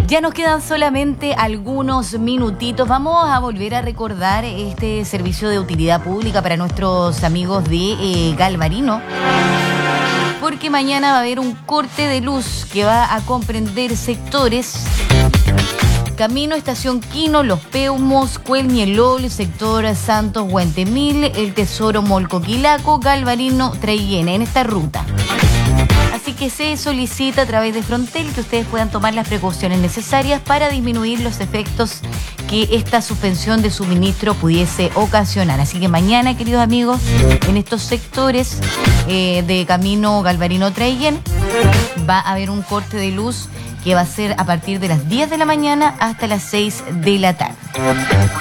Ya nos quedan solamente algunos minutitos. Vamos a volver a recordar este servicio de utilidad pública para nuestros amigos de Galvarino, porque mañana va a haber un corte de luz que va a comprender sectores: Camino Estación Quino, Los Peumos, Cuelñelol, sector Santos Huentemil, El Tesoro Molcoquilaco, Galvarino, Traiguén, en esta ruta. Así que se solicita a través de Frontel que ustedes puedan tomar las precauciones necesarias para disminuir los efectos que esta suspensión de suministro pudiese ocasionar. Así que mañana, queridos amigos, en estos sectores de Camino Galvarino Traiguén va a haber un corte de luz que va a ser a partir de las 10 de la mañana hasta las 6 de la tarde.